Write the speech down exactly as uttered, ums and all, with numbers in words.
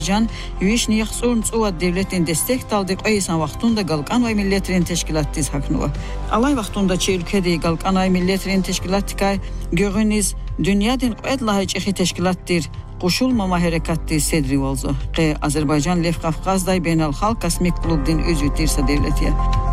Can Vishni Yaxsurn Uva devletin destek taldı qaysan vaxtunda Qalqanay millətinin təşkilatı haqqında. Alay vaxtunda çelkədi Qalqanay millətinin təşkilatı görüniz dünyanın ədlahici təşkilatdır. Qoşulmama hərəkatı sedri oldu. Azərbaycan Lev Qafqazday beynəlxalq kosmik klubun üzvü dirsə devlətiyə.